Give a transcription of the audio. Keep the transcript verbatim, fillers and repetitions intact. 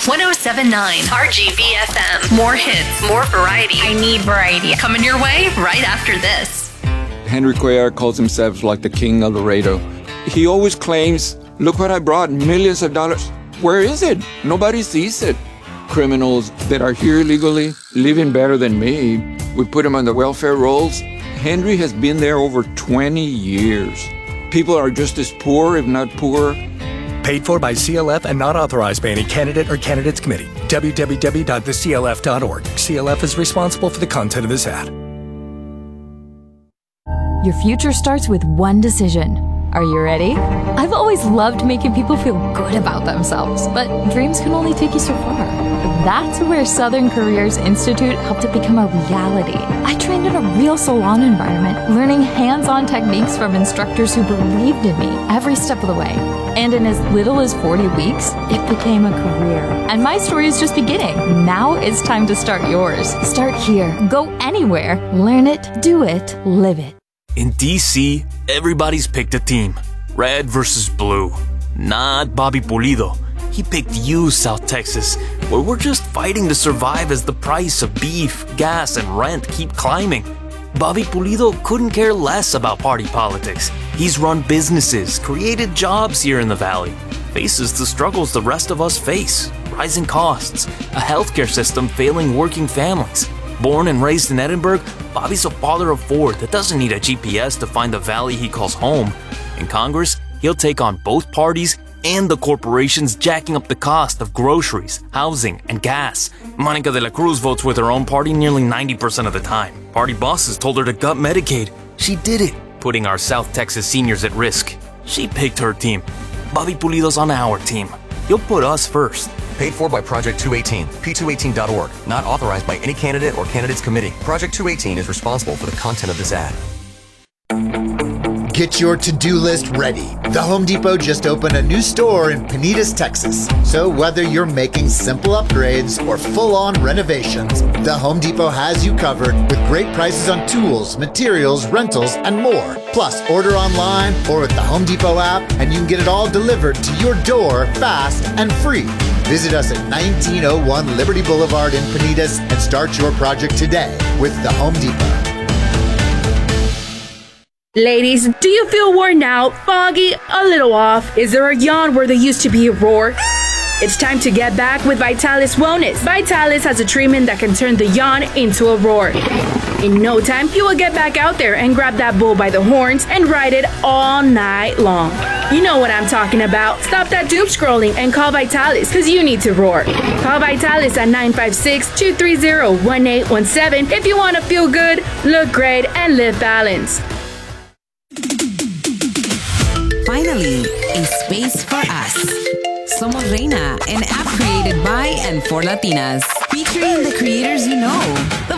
one oh seven point nine R G V F M. More hits, more variety. I need variety. Coming your way right after this. Henry Cuellar calls himself like the king of Laredo. He always claims, look what I brought, millions of dollars. Where is it? Nobody sees it. Criminals that are here illegally, living better than me, we put them on the welfare rolls. Henry has been there over twenty years. People are just as poor, if not poorer. Paid for by C L F and not authorized by any candidate or candidates committee. w w w dot the c l f dot org. C L F is responsible for the content of this ad. Your future starts with one decision. Are you ready? I've always loved making people feel good about themselves, but dreams can only take you so far. That's where Southern Careers Institute helped it become a reality. I trained in a real salon environment, learning hands-on techniques from instructors who believed in me every step of the way. And in as little as forty weeks, it became a career. And my story is just beginning. Now it's time to start yours. Start here. Go anywhere. Learn it, do it, live it. In D C, everybody's picked a team. Red versus blue. Not Bobby Pulido. He picked you, South Texas, where we're just fighting to survive as the price of beef, gas, and rent keep climbing. Bobby Pulido couldn't care less about party politics. He's run businesses, created jobs here in the Valley, faces the struggles the rest of us face, rising costs, a healthcare system failing working families. Born and raised in Edinburgh, Bobby's a father of four that doesn't need a G P S to find the valley he calls home. In Congress, he'll take on both parties and the corporations jacking up the cost of groceries, housing, and gas. Monica de la Cruz votes with her own party nearly ninety percent of the time. Party bosses told her to gut Medicaid. She did it, putting our South Texas seniors at risk. She picked her team. Bobby Pulido's on our team. He'll put us first. Paid for by Project two eighteen, P two eighteen dot org. Not authorized by any candidate or candidates committee. Project two eighteen is responsible for the content of this ad. Get your to-do list ready. The Home Depot just opened a new store in Penitas, Texas. So whether you're making simple upgrades or full-on renovations, the Home Depot has you covered with great prices on tools, materials, rentals, and more. Plus, order online or with the Home Depot app, and you can get it all delivered to your door fast and free. Visit us at nineteen oh one Liberty Boulevard in Penitas and start your project today with the Home Depot. Ladies, do you feel worn out, foggy, a little off? Is there a yawn where there used to be a roar? It's time to get back with Vitalis Wellness. Vitalis has a treatment that can turn the yawn into a roar. In no time, you will get back out there and grab that bull by the horns and ride it all night long. You know what I'm talking about. Stop that doom scrolling and call Vitalis, because you need to roar. Call Vitalis at nine five six, two three zero, one eight one seven if you want to feel good, look great, and live balanced. Finally, a space for us. Somos Reina, an app created by and for Latinas, featuring the creators you know.